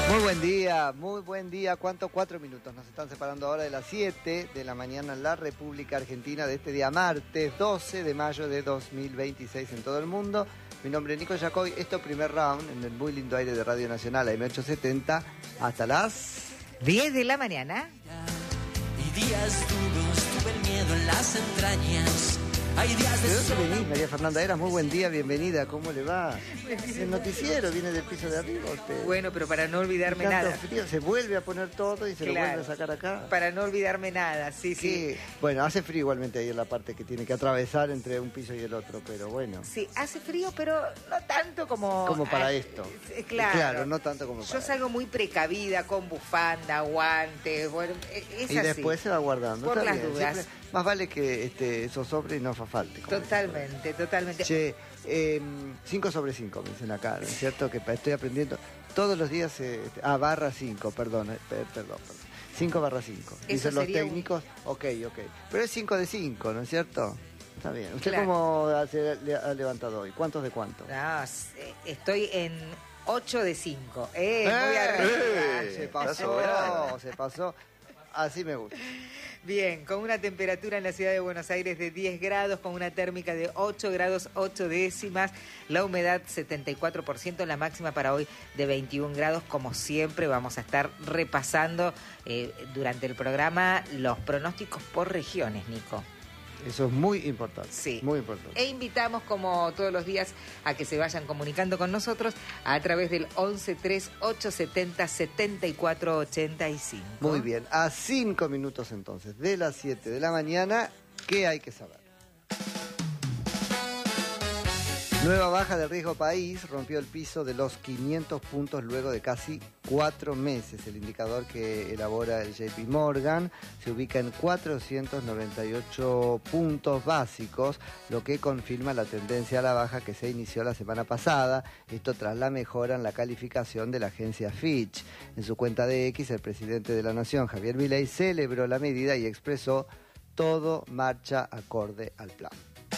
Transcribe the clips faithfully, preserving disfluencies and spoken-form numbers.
Muy buen día, muy buen día. ¿Cuántos? Cuatro minutos. Nos están separando ahora de las siete de la mañana en la República Argentina de este día martes doce de mayo de dos mil veintiséis en todo el mundo. Mi nombre es Nico Jacobi. Esto primer round en el muy lindo aire de Radio Nacional A M ochocientos setenta hasta las diez de la mañana. Y días duros, tuve el miedo en las entrañas. Hay días de ¿De dónde sol. venís, María Fernanda Eras? Muy buen día, bienvenida. ¿Cómo le va? El noticiero viene del piso de arriba. Usted. Bueno, pero para no olvidarme Tanto nada. frío, se vuelve a poner todo y se Claro. lo vuelve a sacar acá. Para no olvidarme nada, sí, sí. Sí. Bueno, hace frío igualmente ahí en la parte que tiene que atravesar entre un piso y el otro, pero bueno. Sí, hace frío, pero no tanto como... Como para ah, esto. eh, Claro. Claro, no tanto como Yo para salgo muy precavida, con bufanda, guantes, bueno, eh, es y así. después se va guardando. Por Está las bien, dudas. siempre- más vale que este, eso sobre y no fa falte. como Totalmente, totalmente. dicen. Che, eh, cinco sobre cinco me dicen acá, ¿no es cierto? Que pa- estoy aprendiendo todos los días. Eh, este, ah, barra cinco, perdón, eh, per- perdón, perdón. cinco barra cinco. Eso Dicen los sería un- técnicos, ok, ok. Pero es cinco de cinco, ¿no es cierto? Está bien. ¿Usted Claro. cómo se le ha levantado hoy? ¿Cuántos de cuánto? No, s- estoy en ocho de cinco. Eh, muy ¡Eh! arriba. Se Está pasó, sobrado. se pasó. Así me gusta. Bien, con una temperatura en la ciudad de Buenos Aires de diez grados, con una térmica de ocho grados ocho décimas, la humedad setenta y cuatro por ciento, la máxima para hoy de veintiún grados. Como siempre vamos a estar repasando eh, durante el programa los pronósticos por regiones, Nico. Eso es muy importante. Sí. Muy importante. E invitamos, como todos los días, a que se vayan comunicando con nosotros a través del once tres ocho setenta setenta y cuatro ochenta y cinco. Muy bien. A cinco minutos entonces, de las siete de la mañana, ¿qué hay que saber? Nueva baja del riesgo país rompió el piso de los quinientos puntos luego de casi cuatro meses. El indicador que elabora el J P Morgan se ubica en cuatrocientos noventa y ocho puntos básicos, lo que confirma la tendencia a la baja que se inició la semana pasada. Esto tras la mejora en la calificación de la agencia Fitch. En su cuenta de X, el presidente de la Nación, Javier Milei, celebró la medida y expresó: todo marcha acorde al plan.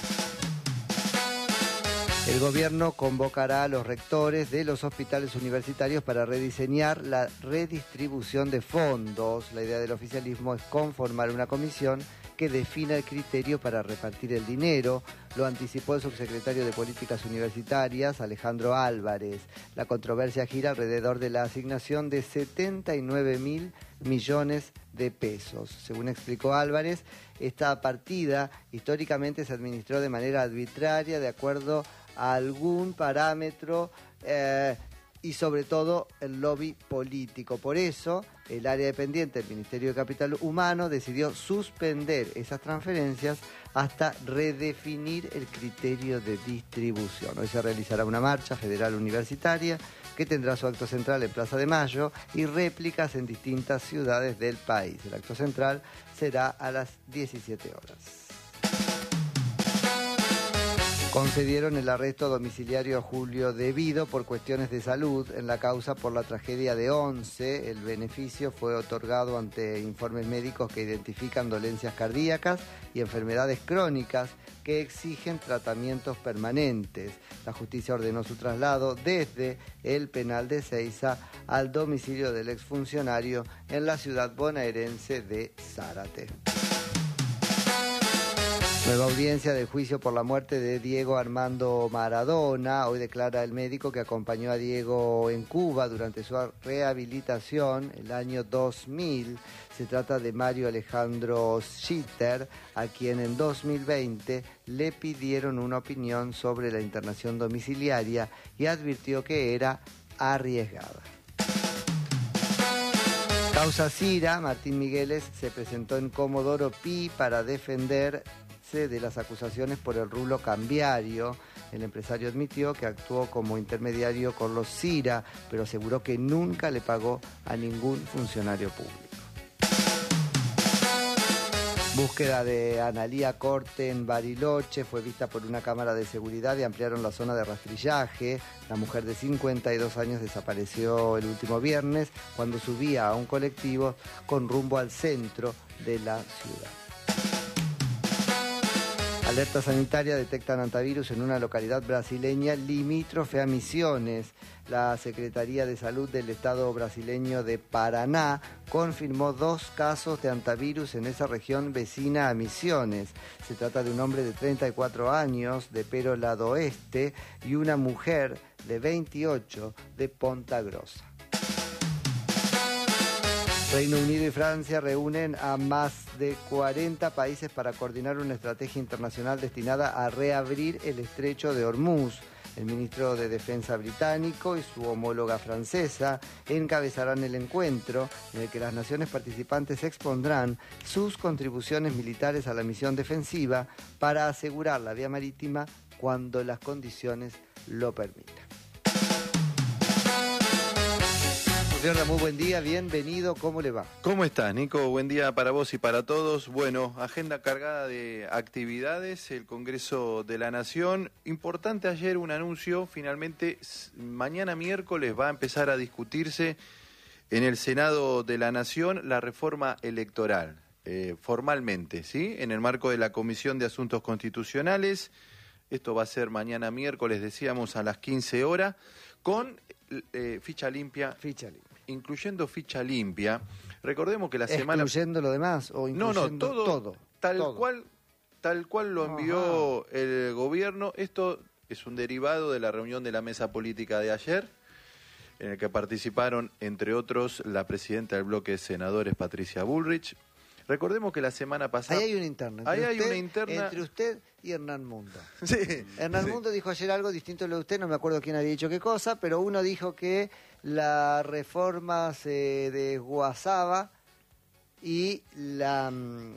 El gobierno convocará a los rectores de los hospitales universitarios para rediseñar la redistribución de fondos. La idea del oficialismo es conformar una comisión que defina el criterio para repartir el dinero. Lo anticipó el subsecretario de Políticas Universitarias, Alejandro Álvarez. La controversia gira alrededor de la asignación de setenta y nueve mil millones de pesos. Según explicó Álvarez, esta partida históricamente se administró de manera arbitraria, de acuerdo a algún parámetro eh, y sobre todo el lobby político. Por eso, el área dependiente del Ministerio de Capital Humano decidió suspender esas transferencias hasta redefinir el criterio de distribución. Hoy se realizará una marcha federal universitaria que tendrá su acto central en Plaza de Mayo y réplicas en distintas ciudades del país. El acto central será a las diecisiete horas. Concedieron el arresto domiciliario a Julio Devido por cuestiones de salud en la causa por la tragedia de Once. El beneficio fue otorgado ante informes médicos que identifican dolencias cardíacas y enfermedades crónicas que exigen tratamientos permanentes. La justicia ordenó su traslado desde el penal de Ezeiza al domicilio del exfuncionario en la ciudad bonaerense de Zárate. Nueva audiencia del juicio por la muerte de Diego Armando Maradona. Hoy declara el médico que acompañó a Diego en Cuba durante su rehabilitación el año dos mil. Se trata de Mario Alejandro Schitter, a quien en dos mil veinte le pidieron una opinión sobre la internación domiciliaria y advirtió que era arriesgada. Causa Cira, Martín Migueles se presentó en Comodoro Pi para defender de las acusaciones por el rulo cambiario. El empresario admitió que actuó como intermediario con los Cira, pero aseguró que nunca le pagó a ningún funcionario público. Búsqueda de Analía Corte en Bariloche fue vista por una cámara de seguridad y ampliaron la zona de rastrillaje. La mujer de cincuenta y dos años desapareció el último viernes cuando subía a un colectivo con rumbo al centro de la ciudad. Alerta sanitaria, detectan hantavirus en una localidad brasileña limítrofe a Misiones. La Secretaría de Salud del Estado brasileño de Paraná confirmó dos casos de hantavirus en esa región vecina a Misiones. Se trata de un hombre de treinta y cuatro años de Pero Lado Oeste y una mujer de veintiocho de Ponta Grossa. Reino Unido y Francia reúnen a más de cuarenta países para coordinar una estrategia internacional destinada a reabrir el estrecho de Hormuz. El ministro de Defensa británico y su homóloga francesa encabezarán el encuentro en el que las naciones participantes expondrán sus contribuciones militares a la misión defensiva para asegurar la vía marítima cuando las condiciones lo permitan. Muy buen día, bienvenido, ¿cómo le va? ¿Cómo estás, Nico? Buen día para vos y para todos. Bueno, agenda cargada de actividades, el Congreso de la Nación. Importante ayer un anuncio, finalmente mañana miércoles va a empezar a discutirse en el Senado de la Nación la reforma electoral, eh, formalmente, ¿sí? En el marco de la Comisión de Asuntos Constitucionales. Esto va a ser mañana miércoles, decíamos, a las quince horas, con eh, ficha limpia. Ficha limpia. Incluyendo ficha limpia. Recordemos que la semana... ¿Excluyendo lo demás o incluyendo no, no, todo, todo? Tal todo. cual, tal cual lo envió Ajá. el gobierno. Esto es un derivado de la reunión de la mesa política de ayer, en el que participaron, entre otros, la presidenta del bloque de senadores, Patricia Bullrich. Recordemos que la semana pasada... Ahí hay una interna. Ahí hay usted, una interna... Entre usted y Hernán Mundo. Sí. Hernán sí. Mundo dijo ayer algo distinto a lo de usted, no me acuerdo quién había dicho qué cosa, pero uno dijo que la reforma se desguazaba y la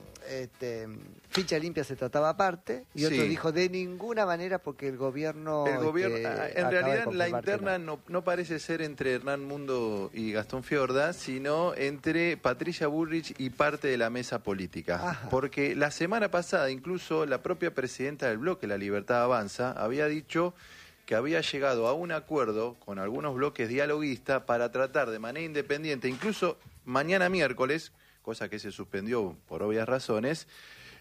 este, ficha limpia se trataba aparte, y otro sí. dijo de ninguna manera porque el gobierno... El gobierno este, en realidad la interna no, no parece ser entre Hernán Mundo y Gastón Fiorda, sino entre Patricia Bullrich y parte de la mesa política. Ajá. Porque la semana pasada incluso la propia presidenta del bloque, La Libertad Avanza, había dicho que había llegado a un acuerdo con algunos bloques dialoguistas para tratar de manera independiente, incluso mañana miércoles, cosa que se suspendió por obvias razones,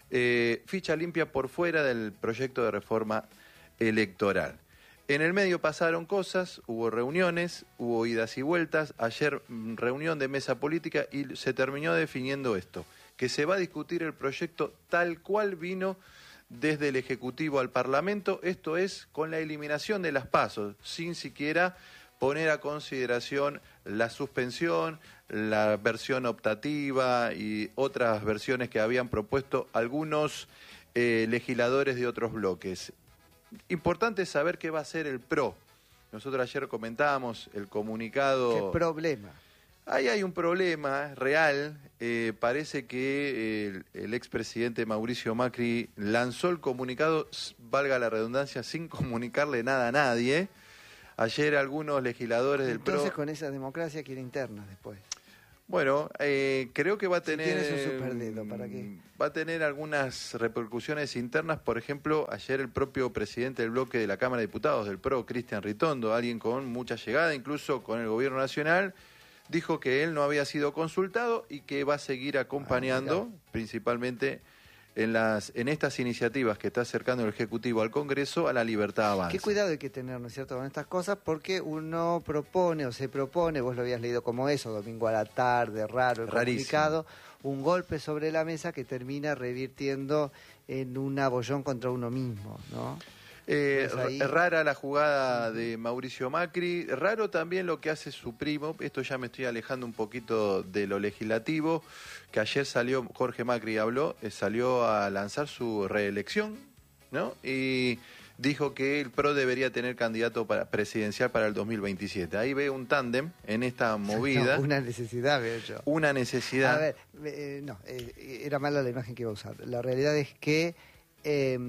eh, ficha limpia por fuera del proyecto de reforma electoral. En el medio pasaron cosas, hubo reuniones, hubo idas y vueltas, ayer reunión de mesa política y se terminó definiendo esto, que se va a discutir el proyecto tal cual vino desde el Ejecutivo al Parlamento, esto es con la eliminación de las PASO, sin siquiera poner a consideración la suspensión, la versión optativa y otras versiones que habían propuesto algunos eh, legisladores de otros bloques. Importante saber qué va a ser el P R O. Nosotros ayer comentábamos el comunicado... ¿Qué problema? Ahí hay un problema real. Eh, parece que el, el expresidente Mauricio Macri lanzó el comunicado, valga la redundancia, sin comunicarle nada a nadie. Ayer algunos legisladores del P R O... Entonces con esa democracia quiere internas después. Bueno, eh, creo que va a tener... Si tienes un superdedo, ¿para qué? Va a tener algunas repercusiones internas. Por ejemplo, ayer el propio presidente del bloque de la Cámara de Diputados del P R O, Cristian Ritondo, alguien con mucha llegada, incluso con el gobierno nacional, dijo que él no había sido consultado y que va a seguir acompañando, ah, principalmente en las en estas iniciativas que está acercando el Ejecutivo al Congreso, a La Libertad Avanza. Qué cuidado hay que tener, ¿no es cierto?, con estas cosas, porque uno propone o se propone, vos lo habías leído como eso, domingo a la tarde, raro, el complicado, un golpe sobre la mesa que termina revirtiendo en un abollón contra uno mismo, ¿no? Eh, rara la jugada de Mauricio Macri, raro también lo que hace su primo, esto ya me estoy alejando un poquito de lo legislativo, que ayer salió, Jorge Macri habló, eh, salió a lanzar su reelección, ¿no? Y dijo que el P R O debería tener candidato para, presidencial para el dos mil veintisiete. Ahí ve un tándem en esta movida. No, una necesidad, veo yo. Una necesidad. A ver, eh, no, eh, era mala la imagen que iba a usar. La realidad es que... Eh,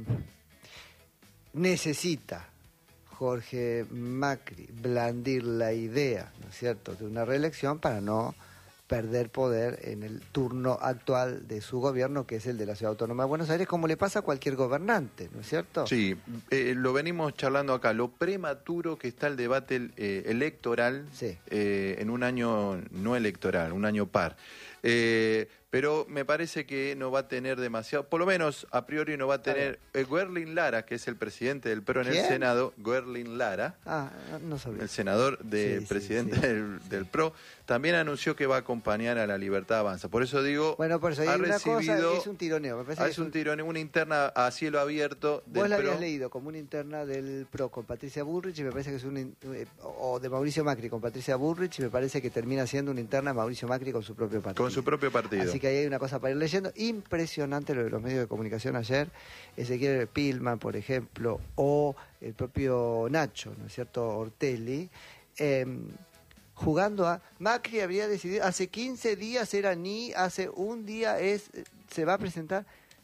necesita Jorge Macri blandir la idea, ¿no es cierto?, de una reelección para no perder poder en el turno actual de su gobierno, que es el de la Ciudad Autónoma de Buenos Aires, como le pasa a cualquier gobernante, ¿no es cierto? Sí, eh, lo venimos charlando acá, lo prematuro que está el debate eh, electoral, sí. eh, en un año no electoral, un año par. Eh, pero me parece que no va a tener demasiado, por lo menos a priori no va a tener. Eh, Guerlin Lara, que es el presidente del P R O en ¿Quién? el Senado, Guerlin Lara, Ah, no sabía. el senador del Sí, sí, presidente sí. del, del P R O, también anunció que va a acompañar a la Libertad Avanza. Por eso digo, Bueno, por eso hay ha una cosa, recibido, es un tironeo. Me parece ah, que es un tirón, una interna a cielo abierto del Vos la P R O. habías leído como una interna del P R O con Patricia Bullrich y me parece que es un eh, o de Mauricio Macri con Patricia Bullrich y me parece que termina siendo una interna Mauricio Macri con su propio partido. Con su propio partido. Así que ahí hay una cosa para ir leyendo. Impresionante lo de los medios de comunicación ayer. Ezequiel Pilman, por ejemplo, o el propio Nacho, ¿no es cierto? Ortelli. Eh, jugando a Macri habría decidido hace quince días era ni, hace un día es se va a presentar.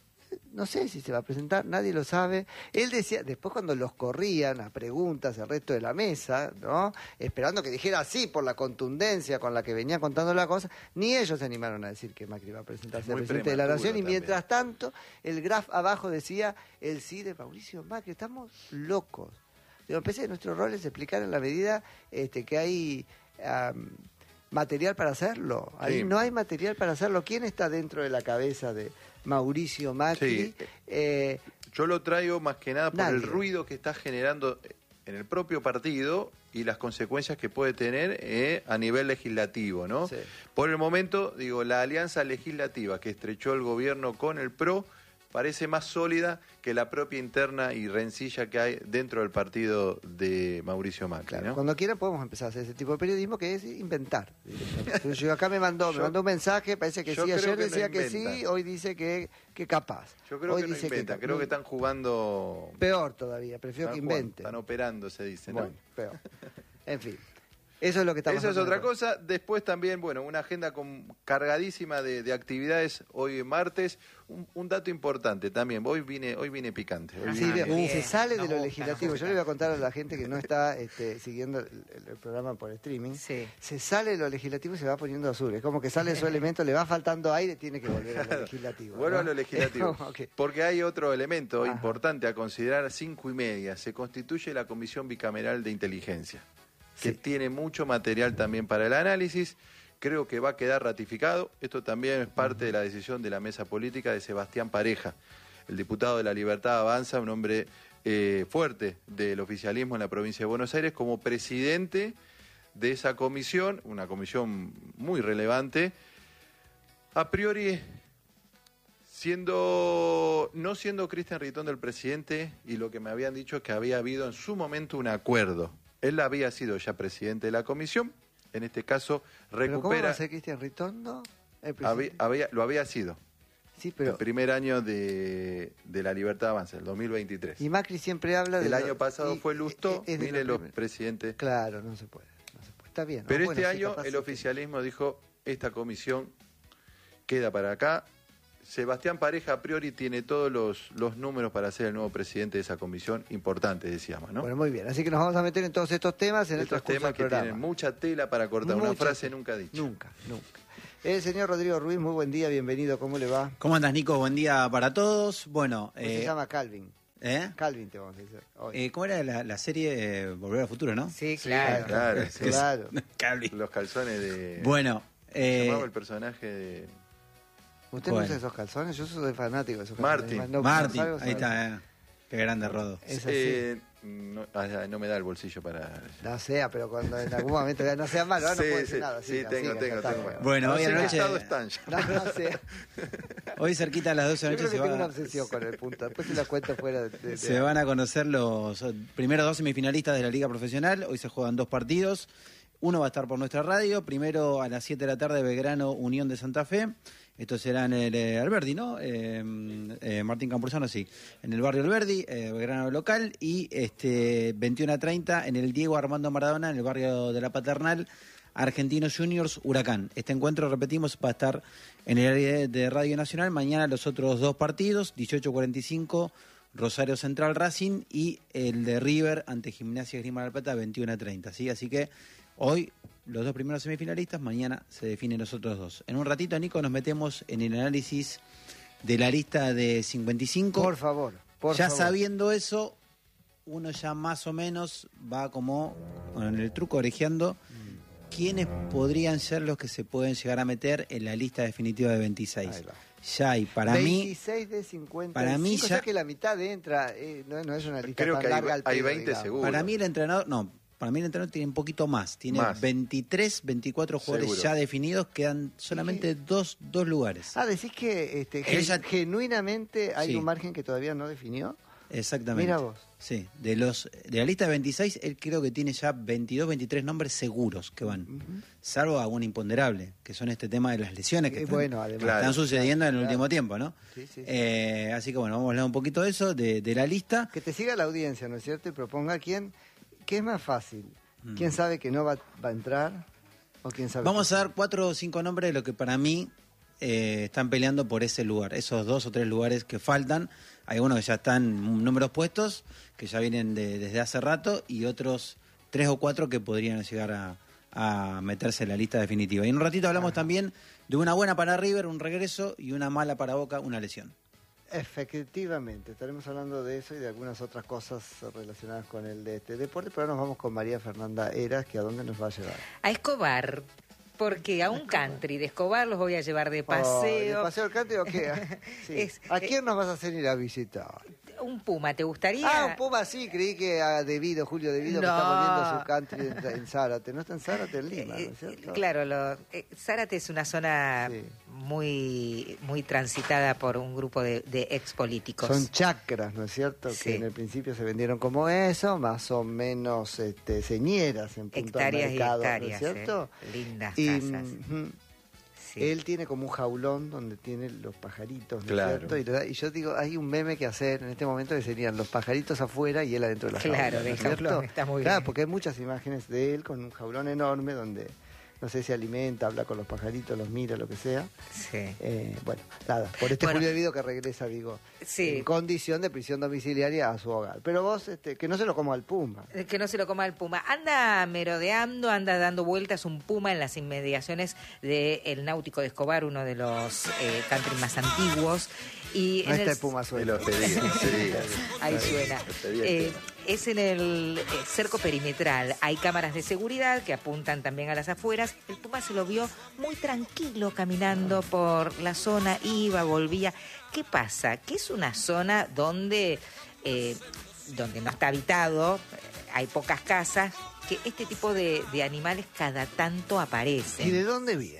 No sé si se va a presentar, nadie lo sabe. Él decía, después cuando los corrían a preguntas el resto de la mesa, ¿no? Esperando que dijera sí por la contundencia con la que venía contando la cosa, ni ellos se animaron a decir que Macri iba a presentarse a Muy presidente de la prematuro Nación. Y también. mientras tanto, el graf abajo decía el sí de Mauricio Macri. Estamos locos. Digo, empecé que nuestro rol es explicar en la medida este, que hay um, material para hacerlo. Ahí Sí. no hay material para hacerlo. ¿Quién está dentro de la cabeza de Mauricio Macri? Sí. Eh, Yo lo traigo más que nada por Nadie. el ruido que está generando en el propio partido y las consecuencias que puede tener eh, a nivel legislativo, ¿no? Sí. Por el momento, digo, la alianza legislativa que estrechó el gobierno con el P R O parece más sólida que la propia interna y rencilla que hay dentro del partido de Mauricio Macri, claro, ¿no? cuando quiera podemos empezar a hacer ese tipo de periodismo que es inventar. Entonces, yo acá me mandó, me Yo- mandó un mensaje, parece que yo sí, creo ayer que no decía que inventan. sí, hoy dice que, que capaz. Yo creo Hoy que no dice inventan, cap- creo que están jugando... Peor todavía, prefiero están que jugando, inventen. Están operando, se dice, ¿no? Bueno, peor. En fin, eso es lo que estamos Eso es haciendo otra ahora. cosa. Después también, bueno, una agenda con, cargadísima de, de actividades hoy martes. Un, un dato importante también. Hoy vine, hoy vine picante. Hoy Sí, vine- bien, bien, se sale nos de lo gusta, legislativo. nos Yo le voy a contar a la gente que no está este, siguiendo el, el- el programa por streaming. Sí. Se sale de lo legislativo y se va poniendo azul. Es como que sale de su elemento, le va faltando aire, tiene que volver a lo legislativo. Vuelvo ¿no? a lo legislativo. Es como que- Porque hay otro elemento Ajá. importante a considerar. Cinco y media. Se constituye la Comisión Bicameral de Inteligencia, que Sí. tiene mucho material también para el análisis. Creo que va a quedar ratificado. Esto también es parte de la decisión de la mesa política de Sebastián Pareja, el diputado de la Libertad Avanza, un hombre eh, fuerte del oficialismo en la provincia de Buenos Aires, como presidente de esa comisión, una comisión muy relevante. A priori, siendo no siendo Cristian Ritón del presidente, y lo que me habían dicho es que había habido en su momento un acuerdo. Él había sido ya presidente de la comisión, en este caso ¿Pero cómo va recupera, a ser Cristian Ritondo? El había, presidente. había- lo había sido, Sí, el pero... primer año de, de la Libertad Avanza, el dos mil veintitrés. Y Macri siempre habla de... El lo- año pasado y- fue Lustó, es de mire lo los primer- presidentes. Claro, no se puede. No se puede. Está bien. ¿no? Pero Bueno, este sí, año capaz el sí. oficialismo dijo, esta comisión queda para acá. Sebastián Pareja a priori tiene todos los, los números para ser el nuevo presidente de esa comisión, importante decíamos, ¿no? Bueno, muy bien. Así que nos vamos a meter en todos estos temas en el Estos transcurso temas del que programa. tienen mucha tela para cortar, una Mucha frase tela. nunca dicha. Nunca, nunca. El señor Rodrigo Ruiz, muy buen día, bienvenido, ¿cómo le va? ¿Cómo andas, Nico? Buen día para todos. Bueno, Usted se eh, llama Calvin. ¿eh? Calvin te vamos a decir hoy. Eh, ¿cómo era la, la serie eh, Volver al Futuro, no? Sí, Sí, claro. Claro, Que sí. es- Claro. Calvin. Los calzones de... Bueno, ¿Cómo eh, se llamaba el personaje de... ¿Usted bueno. no usa esos calzones? Yo soy fanático de esos Martín. calzones. No, Martín, no salgo, ahí salgo. está. eh. Qué grande Rodo. Es así. Eh, no, ah, no me da el bolsillo para... No sea, pero cuando en algún momento ya no sea malo, ahora Sí, no puedo decir sí, nada. sí, siga, tengo, siga, tengo, ya está, tengo. bueno. Bueno, No hoy sé a en la qué noche, estado están ya. No, no sé. hoy cerquita a las doce de Yo la creo noche que se, tengo una va- obsesión con el punto. Después se la cuento fuera de... de- se van a conocer los primeros dos semifinalistas de la Liga Profesional. Hoy se juegan dos partidos. Uno va a estar por nuestra radio. Primero a las siete de la tarde, Belgrano, Unión de Santa Fe. Esto será en el eh, Alberdi, ¿no? Eh, eh, Martín Campuzano, sí. En el barrio Alberdi, eh, Belgrano local. Y este veintiuno a treinta en el Diego Armando Maradona, en el barrio de La Paternal, Argentinos Juniors, Huracán. Este encuentro, repetimos, va a estar en el área de Radio Nacional. Mañana los otros dos partidos, dieciocho cuarenta y cinco, Rosario Central Racing, y el de River ante Gimnasia Esgrima de La Plata, veintiuno a treinta. ¿sí? Así que hoy los dos primeros semifinalistas, mañana se definen los otros dos. En un ratito, Nico, nos metemos en el análisis de la lista de cincuenta y cinco. Por favor, por ya favor. sabiendo eso, uno ya más o menos va como con el truco orejeando quiénes podrían ser los que se pueden llegar a meter en la lista definitiva de veintiséis. Ya hay, para veintiséis mí... de cincuenta. Para mí ya... O sea que la mitad entra, eh, no, no es una lista Creo tan que larga hay, al hay pedo, veinte digamos. seguro. Para mí el entrenador... No, para mí el entrenador tiene un poquito más. Tiene Más. veintitrés, veinticuatro jugadores Seguro. ya definidos. Quedan solamente dos, dos lugares. Ah, decís que este, gen- Ella- genuinamente hay Sí. un margen que todavía no definió. Exactamente. Mira vos. Sí, de los de la lista de veintiséis, él creo que tiene ya veintidós, veintitrés nombres seguros que van. Ujú. Salvo algún imponderable, que son este tema de las lesiones que Eh, están, bueno, además. Claro. están sucediendo en el Claro. último tiempo, ¿no? Sí, sí, sí. Eh, así que bueno, vamos a hablar un poquito de eso, de, de la lista. Que te siga la audiencia, ¿no es cierto? Y proponga quién, qué es más fácil. ¿Quién sabe que no va, va a entrar? ¿O quién sabe? Vamos que a dar cuatro o cinco nombres de lo que para mí eh, están peleando por ese lugar, esos dos o tres lugares que faltan. Hay algunos que ya están números puestos, que ya vienen de- desde hace rato, y otros tres o cuatro que podrían llegar a, a meterse en la lista definitiva. Y en un ratito hablamos también de una buena para River, un regreso, y una mala para Boca, una lesión. Efectivamente, estaremos hablando de eso y de algunas otras cosas relacionadas con el de este deporte, pero ahora nos vamos con María Fernanda Eras, que a dónde nos va a llevar. A Escobar, porque a un country de Escobar los voy a llevar de Oh, paseo. ¿de paseo al country o qué? Sí. Es- ¿A quién nos vas a hacer ir a visitar? Un puma, ¿te gustaría? Ah, un Puma, sí, creí que a Devido, Julio Devido, que No. está volviendo su country en, en Zárate. No está en Zárate, en Lima, ¿no Eh, es cierto? Claro, lo, eh, Zárate es una zona Sí. muy muy transitada por un grupo de, de ex políticos. Son chacras, ¿no es cierto? Sí. Que en el principio se vendieron como eso, más o menos este, señeras en punto de Hectáreas y mercado, hectáreas, ¿no es cierto? eh, lindas Y, casas. ujú, Sí. él tiene como un jaulón donde tiene los pajaritos, ¿no Claro. es cierto? Y, le da- y yo digo, hay un meme que hacer en este momento que serían los pajaritos afuera y él adentro de la jaula. Claro, ¿no del es cierto? jaulón, está muy Claro, bien. porque hay muchas imágenes de él con un jaulón enorme donde, no sé si alimenta, habla con los pajaritos, los mira, lo que sea. Sí. Eh, bueno, nada, por este Bueno. Julio Devido que regresa, digo, Sí. en condición de prisión domiciliaria a su hogar. Pero vos, este, que no se lo coma al Puma. Eh, Que no se lo coma el puma. Anda merodeando, anda dando vueltas un puma en las inmediaciones del Náutico de Escobar, uno de los eh, country más antiguos. Y No en está el- el Puma Y suelto. lo pedí, sí. Ahí suena. Pedí el Eh, tema. es en el eh, cerco perimetral. Hay cámaras de seguridad que apuntan también a las afueras. El puma se lo vio muy tranquilo caminando por la zona, iba, volvía. ¿Qué pasa? Que es una zona donde, eh, donde no está habitado, eh, hay pocas casas, que este tipo de, de animales cada tanto aparecen. ¿Y de dónde viene?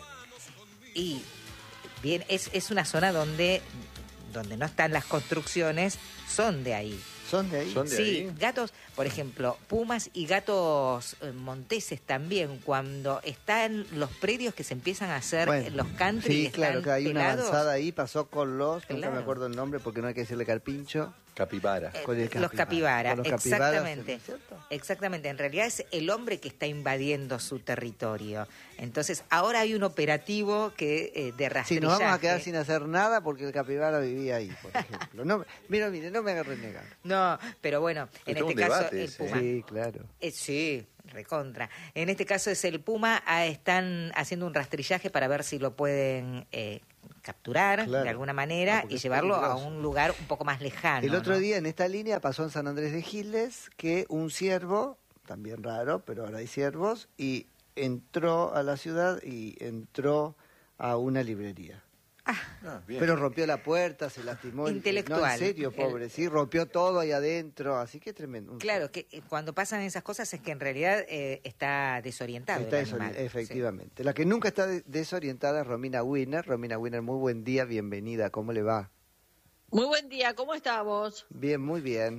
Y bien, es, es una zona donde, donde no están las construcciones, son de ahí. ¿Son de ahí? Son de Sí, ahí. gatos, por ejemplo, pumas y gatos eh, monteses también, cuando están los predios que se empiezan a hacer Bueno, en los country y sí, están claro, que hay una pelados, avanzada ahí, pasó con los, nunca Claro. me acuerdo el nombre porque no hay que decirle carpincho. Capibara. eh, con el los capibara, Con los capibaras, exactamente. ¿no es cierto? Exactamente, en realidad es el hombre que está invadiendo su territorio. Entonces, ahora hay un operativo que eh, de Sí, rastrillaje. nos vamos a quedar sin hacer nada porque el capibara vivía ahí, por ejemplo. No, mira, mire, no me haga renegar. No, pero bueno, en todo este un caso debate el ese, puma. Sí, claro. Eh, sí, recontra. En este caso es el puma, ah, están haciendo un rastrillaje para ver si lo pueden eh, capturar Claro. de alguna Ah, manera porque y es llevarlo a peligroso. un lugar un poco más lejano. El otro ¿no? día en esta línea pasó en San Andrés de Giles que un ciervo, también raro, pero ahora hay ciervos, y entró a la ciudad y entró a una librería. Ah, bien. Pero rompió la puerta, se lastimó. el- Intelectual. No, en serio, El- pobre, sí, rompió todo ahí adentro, así que tremendo. un Claro, que eh, cuando pasan esas cosas es que en realidad eh, está desorientado. Está el desori- animal. efectivamente. La que nunca está de- desorientada es Romina Winner. Romina Winner, muy buen día, bienvenida. ¿Cómo le va? Muy buen día, ¿cómo estamos? Bien, muy bien.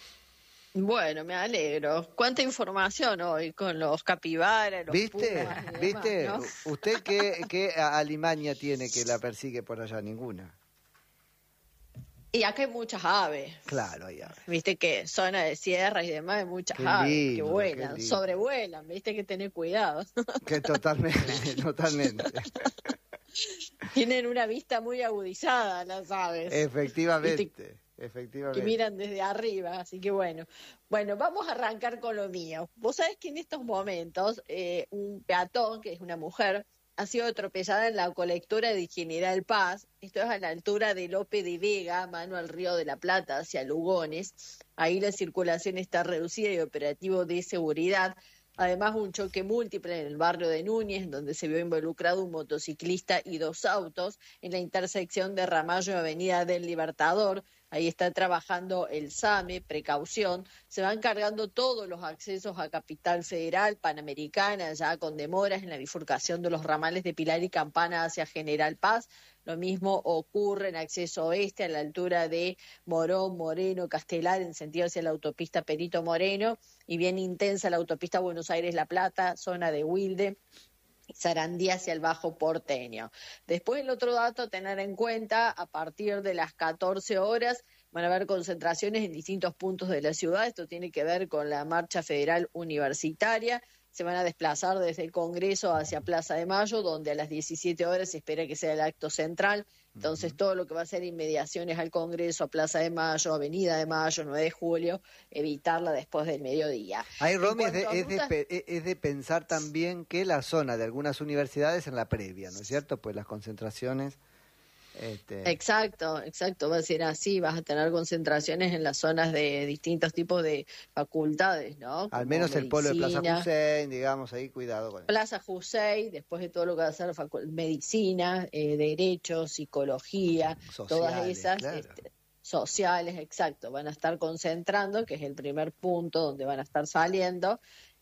Bueno, me alegro. ¿Cuánta información hoy con los capibaras, los ¿Viste? pumas y demás, ¿Viste? ¿no? U- ¿Usted qué, qué a- alimaña tiene que la persigue por allá? Ninguna. Y acá hay muchas aves. Claro, allá. Viste que zona de sierra y demás hay muchas Qué aves lindo, que qué vuelan, lindo. sobrevuelan, viste que tener cuidado. Que totalmente, totalmente. Tienen una vista muy agudizada las aves. Efectivamente, que efectivamente. miran desde arriba, así que bueno. Bueno, vamos a arrancar con lo mío. Vos sabés que en estos momentos eh, un peatón, que es una mujer, ha sido atropellada en la colectora de General Paz. Esto es a la altura de Lope de Vega, mano al Río de la Plata, hacia Lugones. Ahí la circulación está reducida y operativo de seguridad. Además, un choque múltiple en el barrio de Núñez, donde se vio involucrado un motociclista y dos autos en la intersección de Ramallo y Avenida del Libertador. Ahí está trabajando el SAME, precaución. Se van cargando todos los accesos a Capital Federal, Panamericana, ya con demoras en la bifurcación de los ramales de Pilar y Campana hacia General Paz. Lo mismo ocurre en acceso oeste a la altura de Morón, Moreno, Castelar, en sentido hacia la autopista Perito Moreno, y bien intensa la autopista Buenos Aires-La Plata, zona de Wilde, Sarandí hacia el Bajo Porteño. Después el otro dato a tener en cuenta, a partir de las catorce horas van a haber concentraciones en distintos puntos de la ciudad. Esto tiene que ver con la Marcha Federal Universitaria. Se van a desplazar desde el Congreso hacia Plaza de Mayo, donde a las diecisiete horas se espera que sea el acto central. Entonces, uh-huh. todo lo que va a ser inmediaciones al Congreso, a Plaza de Mayo, Avenida de Mayo, nueve de julio, evitarla después del mediodía. Ahí, Romy, es de, es, rutas... de, es de pensar también que la zona de algunas universidades en la previa, ¿no es cierto? Pues las concentraciones... Este... Exacto, exacto, va a ser así, vas a tener concentraciones en las zonas de distintos tipos de facultades, ¿no? Al menos medicina, el polo de Plaza Hussein, digamos, ahí cuidado con eso. Plaza Hussein, después de todo lo que va a ser facu- medicina, eh, derecho, psicología, sociales, todas esas... Claro. Este, sociales, exacto, van a estar concentrando, que es el primer punto donde van a estar saliendo,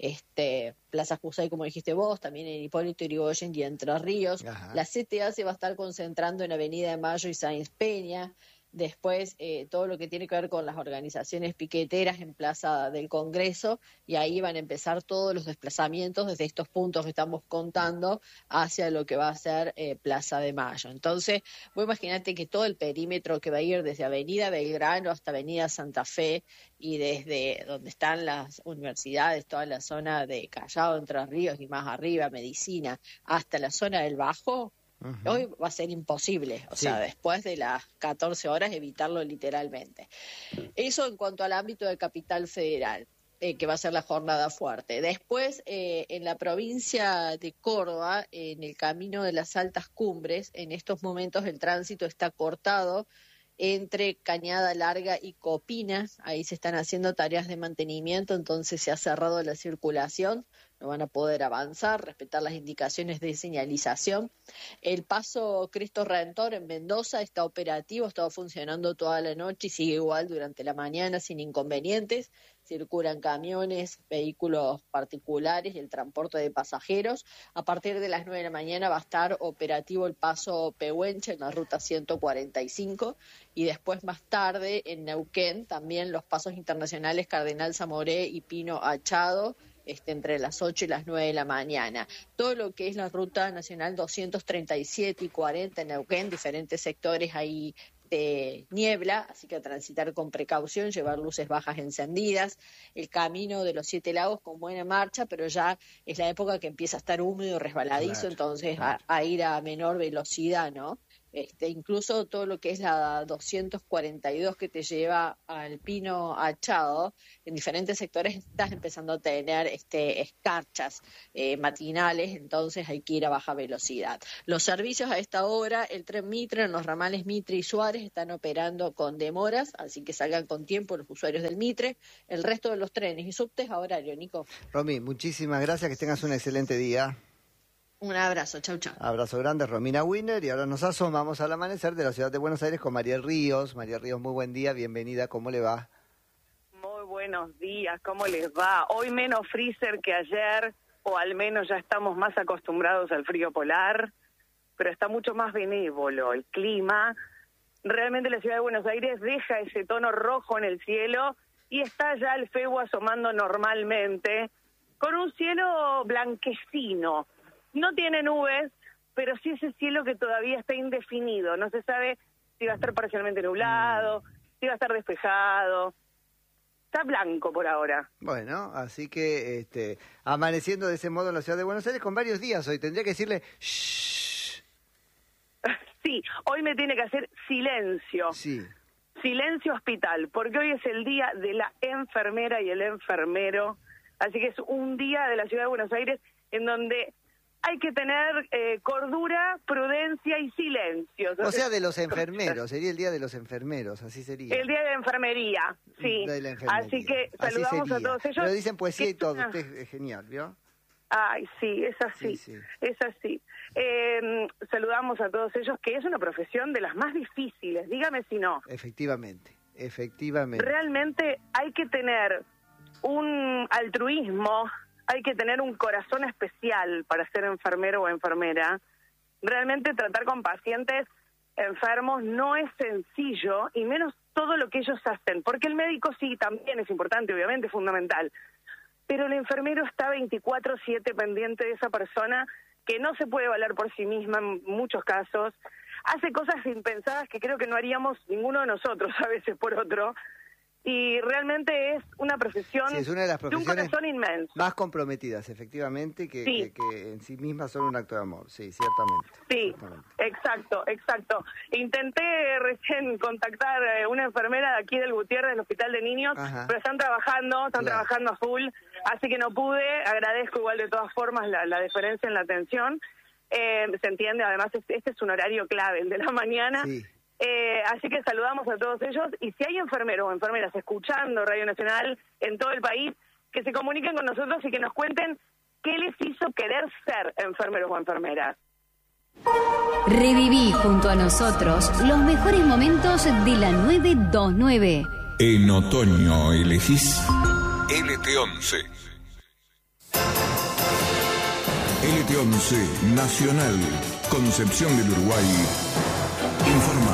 este Plaza Jusay, como dijiste vos, también en Hipólito Yrigoyen y Entre Ríos. Ajá. La C T A se va a estar concentrando en Avenida de Mayo y Sáenz Peña. Después, eh, todo lo que tiene que ver con las organizaciones piqueteras en Plaza del Congreso, y ahí van a empezar todos los desplazamientos desde estos puntos que estamos contando hacia lo que va a ser eh, Plaza de Mayo. Entonces, vos imaginate que todo el perímetro que va a ir desde Avenida Belgrano hasta Avenida Santa Fe, y desde donde están las universidades, toda la zona de Callao, Entre Ríos y más arriba, Medicina, hasta la zona del Bajo, uh-huh. hoy va a ser imposible, o sí. sea, después de las catorce horas evitarlo literalmente. Eso en cuanto al ámbito de Capital Federal, eh, que va a ser la jornada fuerte. Después, eh, en la provincia de Córdoba, en el camino de las altas cumbres, en estos momentos el tránsito está cortado entre Cañada Larga y Copina. Ahí se están haciendo tareas de mantenimiento, entonces se ha cerrado la circulación, no van a poder avanzar, respetar las indicaciones de señalización. El paso Cristo Redentor en Mendoza está operativo, ha estado funcionando toda la noche y sigue igual durante la mañana sin inconvenientes. Circulan camiones, vehículos particulares y el transporte de pasajeros. A partir de las nueve de la mañana va a estar operativo el paso Pehuenche en la ruta ciento cuarenta y cinco, y después más tarde en Neuquén también los pasos internacionales Cardenal Zamoré y Pino Achado, Este, entre las ocho y las nueve de la mañana. Todo lo que es la ruta nacional doscientos treinta y siete y cuarenta en Neuquén, diferentes sectores ahí de niebla, así que a transitar con precaución, llevar luces bajas encendidas. El camino de los Siete Lagos con buena marcha, pero ya es la época que empieza a estar húmedo, resbaladizo, claro, entonces claro. A, a ir a menor velocidad, ¿no? Este, incluso todo lo que es la doscientos cuarenta y dos que te lleva al Pino Achado, en diferentes sectores estás empezando a tener este, escarchas eh, matinales, entonces hay que ir a baja velocidad. Los servicios a esta hora, el tren Mitre en los ramales Mitre y Suárez están operando con demoras, así que salgan con tiempo los usuarios del Mitre. El resto de los trenes y subtes a horario, Nico. Romy, muchísimas gracias, que tengas un excelente día. Un abrazo, chau, chau. Abrazo grande, Romina Winner. Y ahora nos asomamos al amanecer de la ciudad de Buenos Aires con Mariel Ríos. Mariel Ríos, muy buen día, bienvenida, ¿cómo le va? Muy buenos días, ¿cómo les va? Hoy menos freezer que ayer, o al menos ya estamos más acostumbrados al frío polar, pero está mucho más benévolo el clima. Realmente la ciudad de Buenos Aires deja ese tono rojo en el cielo y está ya el febo asomando normalmente, con un cielo blanquecino. No tiene nubes, pero sí ese cielo que todavía está indefinido. No se sabe si va a estar parcialmente nublado, si va a estar despejado. Está blanco por ahora. Bueno, así que este, amaneciendo de ese modo en la ciudad de Buenos Aires con varios días hoy. Tendría que decirle shh. Sí, hoy me tiene que hacer silencio. Sí. Silencio hospital, porque hoy es el día de la enfermera y el enfermero. Así que es un día de la ciudad de Buenos Aires en donde hay que tener eh, cordura, prudencia y silencio. O sea, de los enfermeros, sería el día de los enfermeros, así sería. El día de la enfermería, sí. De la enfermería. Así que saludamos así a todos ellos. Pero dicen poesía y todo, una... usted es genial, ¿vio? Ay, sí, es así, sí, sí. es así. Eh, saludamos a todos ellos, que es una profesión de las más difíciles, dígame si no. Efectivamente, efectivamente. Realmente hay que tener un altruismo, hay que tener un corazón especial para ser enfermero o enfermera. Realmente tratar con pacientes enfermos no es sencillo, y menos todo lo que ellos hacen, porque el médico sí, también es importante, obviamente, es fundamental, pero el enfermero está veinticuatro siete pendiente de esa persona que no se puede valer por sí misma en muchos casos, hace cosas impensadas que creo que no haríamos ninguno de nosotros a veces por otro, y realmente es una profesión sí, es una de, las de un corazón inmenso. Más comprometidas, efectivamente, que, sí. que, que en sí mismas son un acto de amor, sí, ciertamente. Sí, ciertamente. exacto, exacto. Intenté recién contactar a una enfermera de aquí del Gutiérrez, del Hospital de Niños, Ajá. pero están trabajando, están claro. trabajando a full, así que no pude. Agradezco igual de todas formas la, la deferencia en la atención. Eh, se entiende, además, este, este es un horario clave, el de la mañana. Sí. Eh, así que saludamos a todos ellos, y si hay enfermeros o enfermeras escuchando Radio Nacional en todo el país, que se comuniquen con nosotros y que nos cuenten qué les hizo querer ser enfermeros o enfermeras. Reviví junto a nosotros los mejores momentos de la nueve veintinueve. En otoño elegís L T once. L T once Nacional, Concepción del Uruguay. Informa.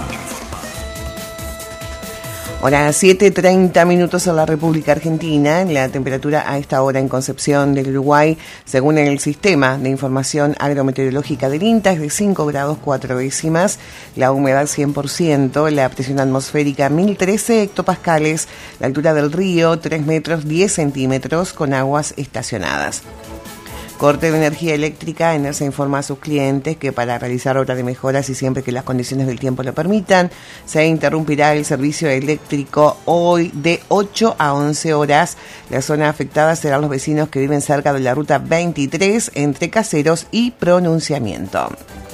Hora siete treinta minutos en la República Argentina. La temperatura a esta hora en Concepción del Uruguay, según el Sistema de Información Agrometeorológica del INTA, es de cinco grados cuatro décimas, la humedad cien por ciento, la presión atmosférica mil trece hectopascales, la altura del río tres metros diez centímetros con aguas estacionadas. Corte de energía eléctrica. ENERSA informa a sus clientes que para realizar obras de mejoras y siempre que las condiciones del tiempo lo permitan, se interrumpirá el servicio eléctrico hoy de ocho a once horas. La zona afectada serán los vecinos que viven cerca de la ruta veintitrés entre Caseros y Pronunciamiento.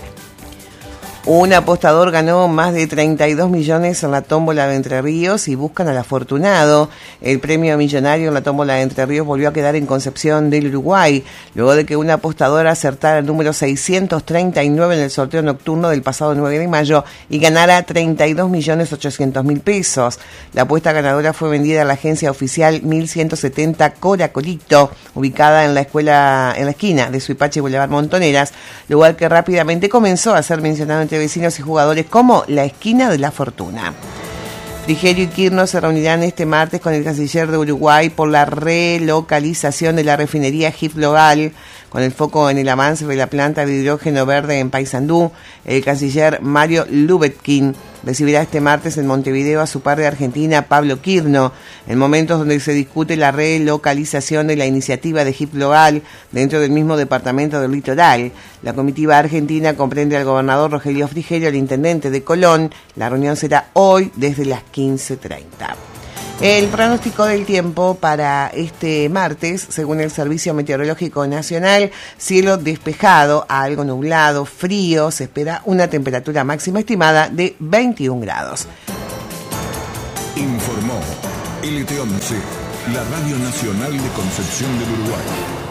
Un apostador ganó más de treinta y dos millones en la tómbola de Entre Ríos y buscan al afortunado. El premio millonario en la tómbola de Entre Ríos volvió a quedar en Concepción del Uruguay, luego de que un apostador acertara el número seiscientos treinta y nueve en el sorteo nocturno del pasado nueve de mayo y ganara treinta y dos millones ochocientos mil pesos. La apuesta ganadora fue vendida a la agencia oficial mil ciento setenta Coracolito, ubicada en la escuela en la esquina de Suipache y Boulevard Montoneras, lugar que rápidamente comenzó a ser mencionado entre vecinos y jugadores como la esquina de la fortuna. Frigerio y Quirno se reunirán este martes con el canciller de Uruguay por la relocalización de la refinería Giflogal, con el foco en el avance de la planta de hidrógeno verde en Paysandú. El canciller Mario Lubetkin recibirá este martes en Montevideo a su par de Argentina, Pablo Quirno, en momentos donde se discute la relocalización de la iniciativa de Giflogal dentro del mismo departamento del Litoral. La comitiva argentina comprende al gobernador Rogelio Frigerio, el intendente de Colón. La reunión será hoy desde las quince treinta. El pronóstico del tiempo para este martes, según el Servicio Meteorológico Nacional, cielo despejado a algo nublado, frío, se espera una temperatura máxima estimada de veintiún grados. Informó L T once, la Radio Nacional de Concepción del Uruguay.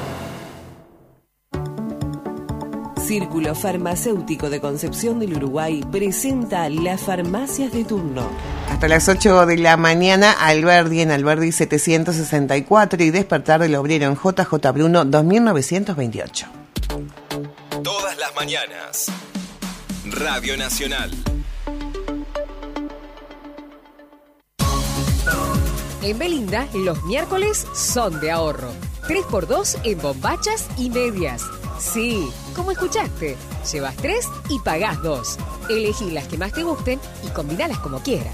Círculo Farmacéutico de Concepción del Uruguay presenta las farmacias de turno. Hasta las ocho de la mañana, Alberdi en Alberdi setecientos sesenta y cuatro y Despertar del Obrero en J J Bruno dos mil novecientos veintiocho. Todas las mañanas, Radio Nacional. En Belinda, los miércoles son de ahorro. tres por dos en bombachas y medias. Sí, como escuchaste, llevas tres y pagás dos. Elegí las que más te gusten y combinalas como quieras.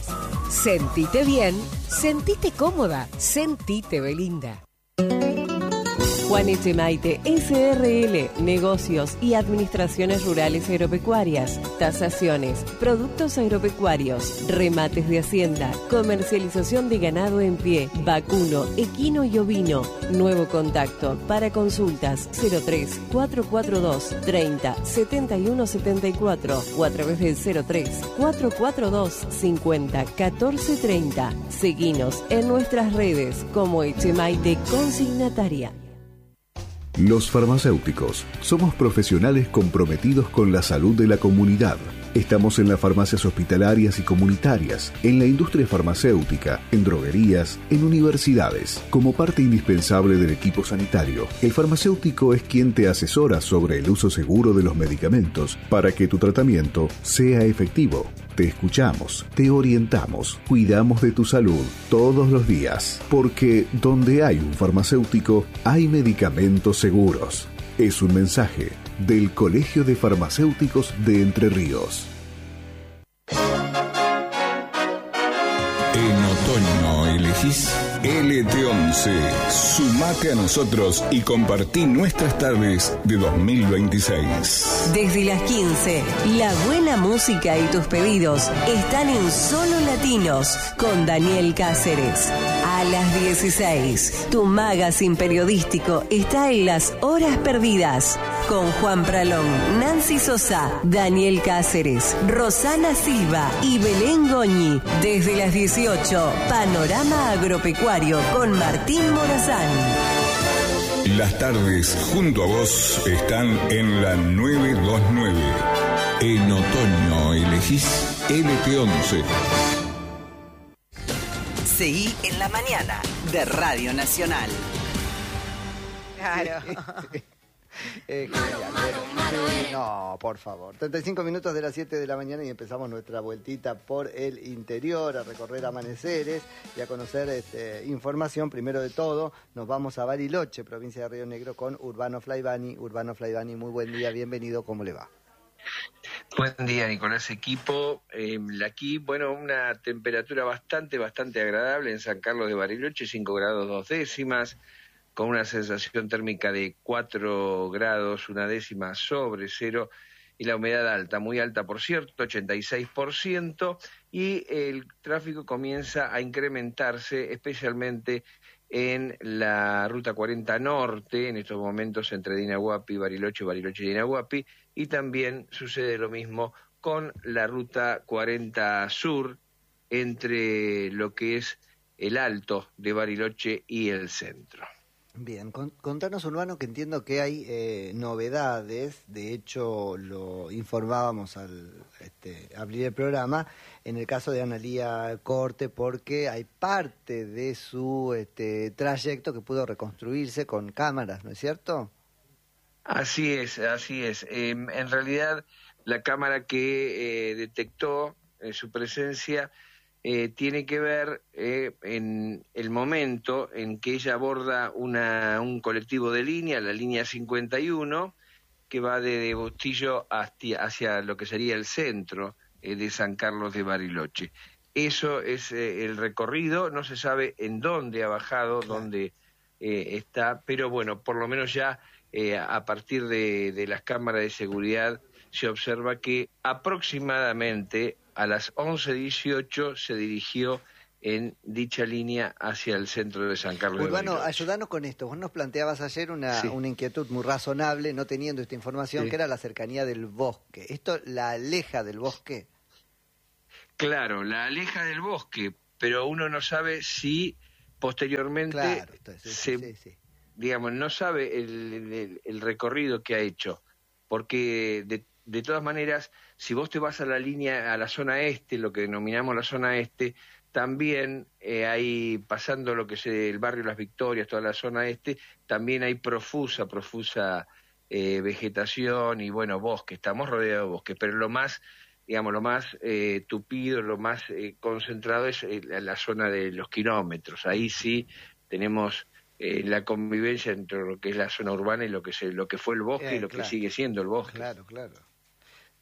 Sentite bien, sentite cómoda, sentite Belinda. Juan Echemaite, S R L, Negocios y Administraciones Rurales Agropecuarias, tasaciones, productos agropecuarios, remates de hacienda, comercialización de ganado en pie, vacuno, equino y ovino. Nuevo contacto para consultas cero tres, cuatro cuatro dos, treinta, setenta y uno setenta y cuatro o a través del cero tres, cuatro cuatro dos, cincuenta, catorce treinta. Seguinos en nuestras redes como Echemaite Consignataria. Los farmacéuticos somos profesionales comprometidos con la salud de la comunidad. Estamos en las farmacias hospitalarias y comunitarias, en la industria farmacéutica, en droguerías, en universidades. Como parte indispensable del equipo sanitario, el farmacéutico es quien te asesora sobre el uso seguro de los medicamentos para que tu tratamiento sea efectivo. Te escuchamos, te orientamos, cuidamos de tu salud todos los días, porque donde hay un farmacéutico, hay medicamentos seguros. Es un mensaje del Colegio de Farmacéuticos de Entre Ríos. En otoño elegís L T once. Sumate a nosotros y compartí nuestras tardes de dos mil veintiséis. Desde las quince, la buena música y tus pedidos están en Solo Latinos con Daniel Cáceres. A las dieciséis, tu magazine periodístico está en Las Horas Perdidas con Juan Pralón, Nancy Sosa, Daniel Cáceres, Rosana Silva y Belén Goñi. Desde las dieciocho, Panorama Agropecuario con Martín Morazán. Las tardes junto a vos están en la novecientos veintinueve. En otoño elegís L T once. Seguí en la mañana de Radio Nacional. Claro. Eh, sí, no, por favor. treinta y cinco minutos de las siete de la mañana y empezamos nuestra vueltita por el interior, a recorrer amaneceres y a conocer este, información. Primero de todo, nos vamos a Bariloche, provincia de Río Negro, con Urbano Flaivani. Urbano Flaivani, muy buen día, bienvenido, ¿cómo le va? Buen día, Nicolás, equipo. Eh, aquí, bueno, una temperatura bastante, bastante agradable en San Carlos de Bariloche, cinco grados dos décimas, con una sensación térmica de cuatro grados, una décima sobre cero, y la humedad alta, muy alta por cierto, ochenta y seis por ciento, y el tráfico comienza a incrementarse, especialmente en la Ruta cuarenta Norte, en estos momentos entre Dinahuapi, Bariloche, Bariloche y Dinahuapi, y también sucede lo mismo con la Ruta cuarenta Sur, entre lo que es el Alto de Bariloche y el centro. Bien, con, contanos, Urbano, que entiendo que hay eh, novedades, de hecho lo informábamos al este, abrir el programa, en el caso de Analía Corte, porque hay parte de su este, trayecto que pudo reconstruirse con cámaras, ¿no es cierto? Así es, así es. Eh, en realidad, la cámara que eh, detectó eh, su presencia Eh, tiene que ver eh, en el momento en que ella aborda una, un colectivo de línea, la línea cincuenta y uno, que va de, de Bustillo hacia, hacia lo que sería el centro eh, de San Carlos de Bariloche. Eso es eh, el recorrido, no se sabe en dónde ha bajado, claro, dónde eh, está, pero bueno, por lo menos ya eh, a partir de, de las cámaras de seguridad se observa que aproximadamente a las once dieciocho se dirigió en dicha línea hacia el centro de San Carlos de Bariloche. Urbano, ayúdanos con esto. Vos nos planteabas ayer una, sí. una inquietud muy razonable, no teniendo esta información, sí. que era la cercanía del bosque. ¿Esto la aleja del bosque? Claro, la aleja del bosque, pero uno no sabe si posteriormente claro, entonces, se, sí, sí. digamos, no sabe el, el, el recorrido que ha hecho, porque de De todas maneras, si vos te vas a la línea, a la zona este, lo que denominamos la zona este, también eh, hay, pasando lo que es el barrio Las Victorias, toda la zona este, también hay profusa, profusa eh, vegetación y, bueno, bosque, estamos rodeados de bosque, pero lo más, digamos, lo más eh, tupido, lo más eh, concentrado es eh, la zona de los kilómetros. Ahí sí tenemos eh, la convivencia entre lo que es la zona urbana y lo que, se, lo que fue el bosque eh, y lo claro. que sigue siendo el bosque. Claro, claro.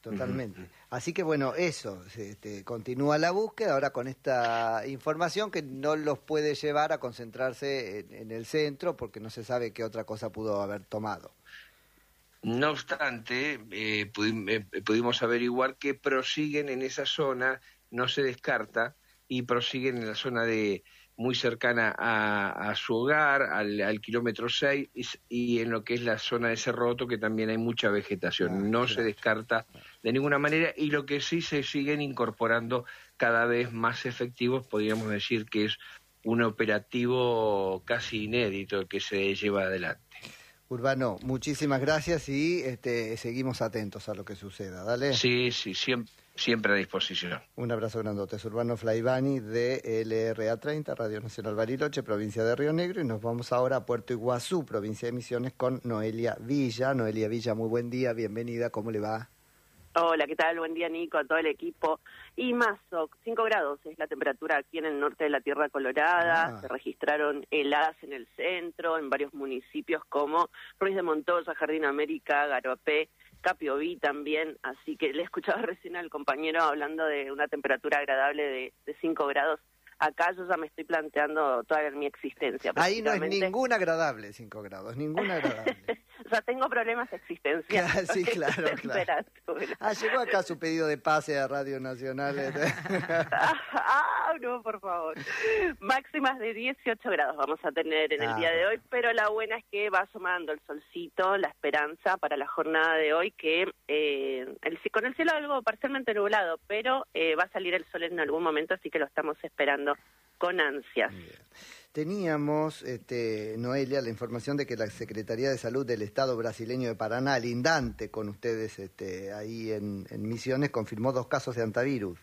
totalmente. Uh-huh. Así que bueno, eso, este, continúa la búsqueda ahora con esta información que no los puede llevar a concentrarse en, en el centro porque no se sabe qué otra cosa pudo haber tomado. No obstante, eh, pudi- eh, pudimos averiguar que prosiguen en esa zona, no se descarta, y prosiguen en la zona de muy cercana a, a su hogar, al, al kilómetro seis, y, y en lo que es la zona de Cerro Otto, que también hay mucha vegetación. Ah, no claro. se descarta de ninguna manera, y lo que sí se siguen incorporando cada vez más efectivos, podríamos decir que es un operativo casi inédito que se lleva adelante. Urbano, muchísimas gracias y este, seguimos atentos a lo que suceda. Dale. Sí, sí, siempre, siempre a disposición. Un abrazo grandote. Es Urbano Flaivani de L R A treinta, Radio Nacional Bariloche, provincia de Río Negro, y nos vamos ahora a Puerto Iguazú, provincia de Misiones, con Noelia Villa. Noelia Villa, muy buen día, bienvenida, ¿cómo le va? Hola, ¿qué tal? Buen día, Nico, a todo el equipo. Y más, cinco grados es la temperatura aquí en el norte de la Tierra Colorada. Ah. Se registraron heladas en el centro, en varios municipios como Ruiz de Montoya, Jardín América, Garopé, Capiobí también. Así que le escuchaba recién al compañero hablando de una temperatura agradable de, de cinco grados. Acá yo ya me estoy planteando toda mi existencia. Ahí no es ningún agradable, cinco grados, ningún agradable. O sea, tengo problemas existenciales. Sí, claro, claro. Ah, llegó acá su pedido de pase a Radio Nacional. ah, no, por favor. Máximas de dieciocho grados vamos a tener en el ah. día de hoy, pero la buena es que va asomando el solcito, la esperanza para la jornada de hoy, que eh, el, con el cielo algo parcialmente nublado, pero eh, va a salir el sol en algún momento, así que lo estamos esperando con ansias. Bien. Teníamos, este, Noelia, la información de que la Secretaría de Salud del Estado brasileño de Paraná, lindante con ustedes este, ahí en, en Misiones, confirmó dos casos de antivirus.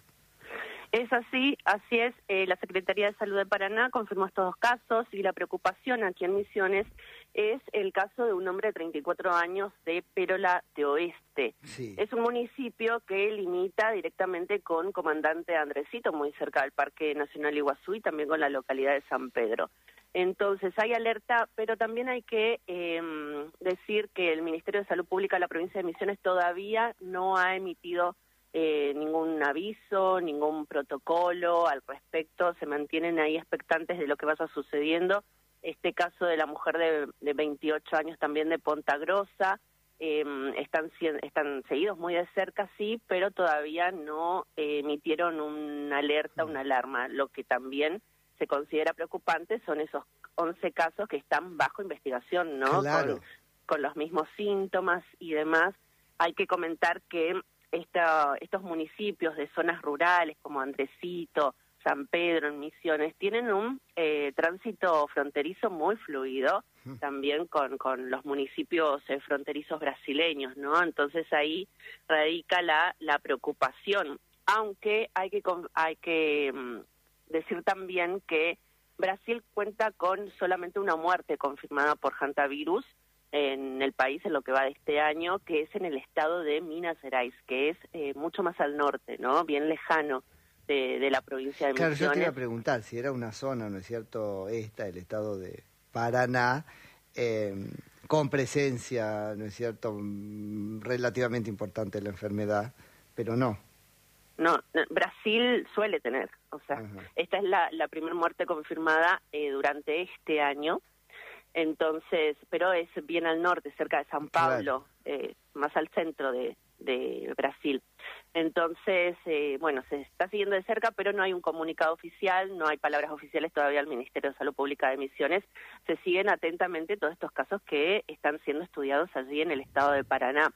Es así, así es. Eh, la Secretaría de Salud de Paraná confirmó estos dos casos y la preocupación aquí en Misiones es el caso de un hombre de treinta y cuatro años de Pérola de Oeste. Sí. Es un municipio que limita directamente con Comandante Andresito, muy cerca del Parque Nacional Iguazú, y también con la localidad de San Pedro. Entonces hay alerta, pero también hay que eh, decir que el Ministerio de Salud Pública de la provincia de Misiones todavía no ha emitido Eh, ningún aviso, ningún protocolo al respecto. Se mantienen ahí expectantes de lo que vaya sucediendo. Este caso de la mujer de, de veintiocho años también de Ponta Grossa, eh, están, están seguidos muy de cerca, sí, pero todavía no eh, emitieron una alerta, una alarma. Lo que también se considera preocupante son esos once casos que están bajo investigación, ¿no? Claro. Con, con los mismos síntomas y demás. Hay que comentar que Esta, estos municipios de zonas rurales como Andresito, San Pedro, en Misiones, tienen un eh, tránsito fronterizo muy fluido, uh-huh. también con, con los municipios eh, fronterizos brasileños, ¿no? Entonces ahí radica la, la preocupación, aunque hay que, hay que um, decir también que Brasil cuenta con solamente una muerte confirmada por hantavirus en el país en lo que va de este año, que es en el estado de Minas Gerais, que es eh, mucho más al norte, ¿no? Bien lejano de, de la provincia de Misiones. Claro, yo te iba a preguntar si era una zona, ¿no es cierto?, esta, el estado de Paraná, eh, con presencia, ¿no es cierto?, relativamente importante de la enfermedad, pero no. No, Brasil suele tener, o sea, uh-huh. esta es la, la primera muerte confirmada eh, durante este año. Entonces, pero es bien al norte, cerca de San Pablo, claro. eh, más al centro de, de Brasil. Entonces, eh, bueno, se está siguiendo de cerca, pero no hay un comunicado oficial, no hay palabras oficiales todavía al Ministerio de Salud Pública de Misiones. Se siguen atentamente todos estos casos que están siendo estudiados allí en el estado de Paraná.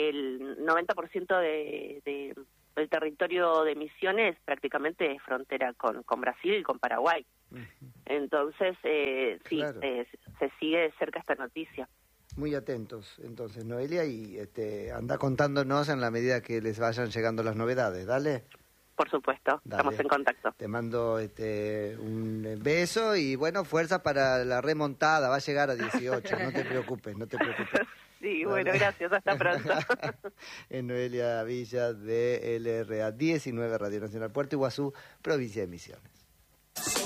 El noventa por ciento de, de, del territorio de Misiones prácticamente es frontera con, con Brasil y con Paraguay. Entonces, eh, sí, claro. eh, se sigue de cerca esta noticia. Muy atentos, entonces, Noelia, y este, anda contándonos en la medida que les vayan llegando las novedades, ¿dale? Por supuesto, Dale. Estamos en contacto. Te mando este, un beso y, bueno, fuerza para la remontada, va a llegar a dieciocho, no te preocupes, no te preocupes. Sí, bueno, gracias, hasta pronto. En Noelia Villa de L R A diecinueve, Radio Nacional Puerto Iguazú, provincia de Misiones.